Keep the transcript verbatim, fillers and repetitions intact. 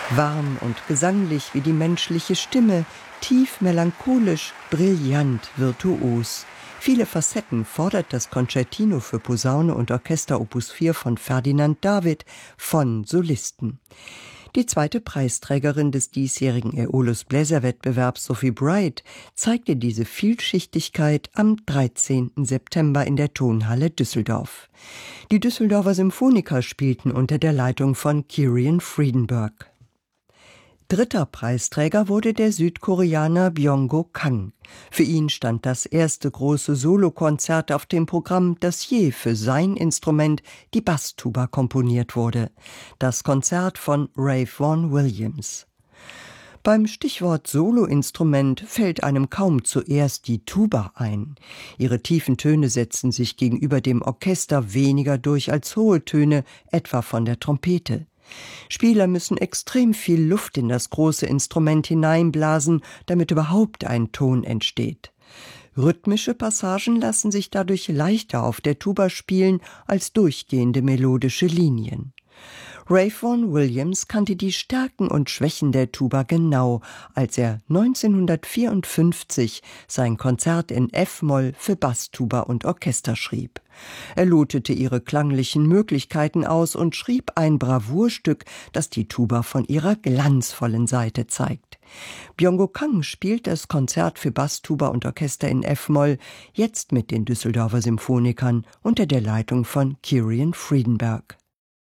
Warm und gesanglich wie die menschliche Stimme, tief melancholisch, brillant, virtuos. Viele Facetten fordert das Concertino für Posaune und Orchester Opus vier von Ferdinand David von Solisten. Die zweite Preisträgerin des diesjährigen Aeolus Bläserwettbewerbs, Sophie Bright, zeigte diese Vielschichtigkeit am dreizehnten September in der Tonhalle Düsseldorf. Die Düsseldorfer Symphoniker spielten unter der Leitung von Kirian Friedenberg. Dritter Preisträger wurde der Südkoreaner Byung-Go Kang. Für ihn stand das erste große Solokonzert auf dem Programm, das je für sein Instrument, die Basstuba, komponiert wurde. Das Konzert von Ralph Vaughan Williams. Beim Stichwort Soloinstrument fällt einem kaum zuerst die Tuba ein. Ihre tiefen Töne setzen sich gegenüber dem Orchester weniger durch als hohe Töne, etwa von der Trompete. Spieler müssen extrem viel Luft in das große Instrument hineinblasen, damit überhaupt ein Ton entsteht. Rhythmische Passagen lassen sich dadurch leichter auf der Tuba spielen als durchgehende melodische Linien. Ralph Vaughan Williams kannte die Stärken und Schwächen der Tuba genau, als er neunzehnhundertvierundfünfzig sein Konzert in F-Moll für Basstuba und Orchester schrieb. Er lotete ihre klanglichen Möglichkeiten aus und schrieb ein Bravourstück, das die Tuba von ihrer glanzvollen Seite zeigt. Byung-Go Kang spielt das Konzert für Basstuba und Orchester in F-Moll jetzt mit den Düsseldorfer Symphonikern unter der Leitung von Kirian Friedenberg.